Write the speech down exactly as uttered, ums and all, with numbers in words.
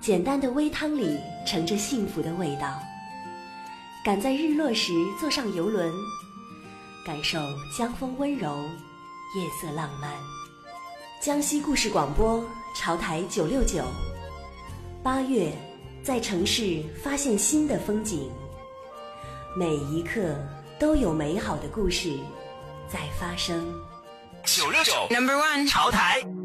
简单的煨汤里盛着幸福的味道。赶在日落时坐上游轮，感受江风温柔，夜色浪漫。江西故事广播，潮台九六九。八月，在城市发现新的风景，每一刻都有美好的故事在发生。 九六九 Number One 潮台。